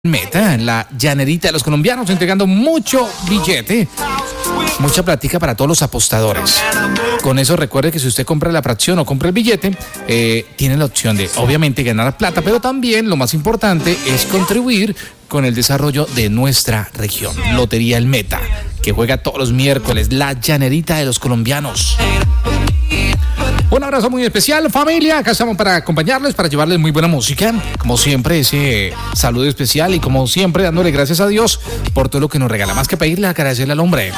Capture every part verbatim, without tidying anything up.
Meta, la llanerita de los colombianos, entregando mucho billete, mucha plática para todos los apostadores. Con eso recuerde que si usted compra la fracción o compra el billete, eh, tiene la opción de obviamente ganar plata, pero también lo más importante es contribuir con el desarrollo de nuestra región. Lotería El Meta, que juega todos los miércoles, la llanerita de los colombianos. Un abrazo muy especial, familia. Acá estamos para acompañarles, para llevarles muy buena música. Como siempre, ese saludo especial y como siempre, dándole gracias a Dios por todo lo que nos regala. Más que pedirle, agradecerle al hombre.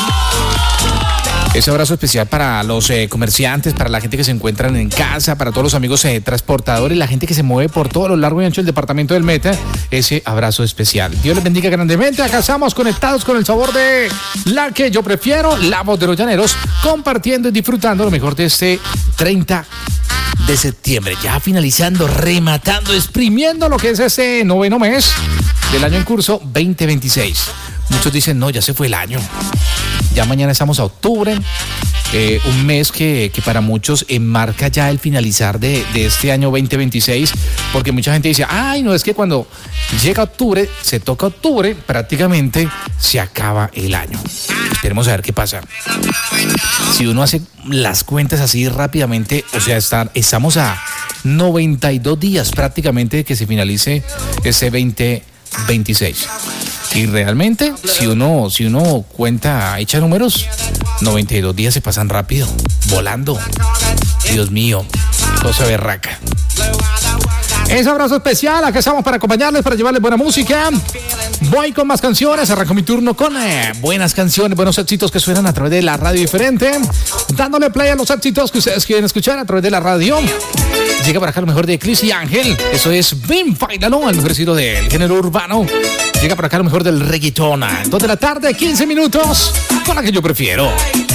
Ese abrazo especial para los eh, comerciantes, para la gente que se encuentran en casa, para todos los amigos eh, transportadores, la gente que se mueve por todo lo largo y ancho del departamento del Meta. Ese abrazo especial. Dios les bendiga grandemente. Acá estamos conectados con el sabor de la que yo prefiero, la voz de los llaneros, compartiendo y disfrutando lo mejor de este treinta de septiembre. Ya finalizando, rematando, exprimiendo lo que es este noveno mes del año en curso veinte veintiséis. Muchos dicen, no, ya se fue el año. Ya mañana estamos a octubre, eh, un mes que, que para muchos enmarca ya el finalizar de, de este año veinte veintiséis, porque mucha gente dice, ay, no, es que cuando llega octubre, se toca octubre, prácticamente se acaba el año. Esperemos a ver qué pasa. Si uno hace las cuentas así rápidamente, o sea, está, estamos a noventa y dos días prácticamente de que se finalice ese veinte veintiséis. Y realmente, si uno, si uno cuenta, echa números, noventa y dos días se pasan rápido, volando. Dios mío, cosa berraca. Ese abrazo especial, acá estamos para acompañarles, para llevarles buena música. Voy con más canciones, arranco mi turno con eh, buenas canciones, buenos éxitos que suenan a través de la radio diferente, dándole play a los éxitos que ustedes quieren escuchar a través de la radio. Llega para acá lo mejor de Chris y Ángel, eso es Ven Bailalo, el mejor estilo del género urbano. Llega para acá lo mejor del reggaetón, dos de la tarde, quince minutos, con la que yo prefiero.